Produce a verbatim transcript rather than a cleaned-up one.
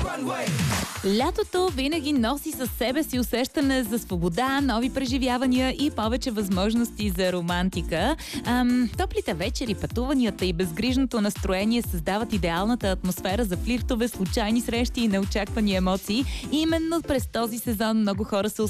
Лятото винаги носи със себе си усещане за свобода, нови преживявания и повече възможности за романтика. Ам, топлите вечери, пътуванията и безгрижното настроение създават идеалната атмосфера за флиртове, случайни срещи и неочаквани емоции. И именно през този сезон много хора се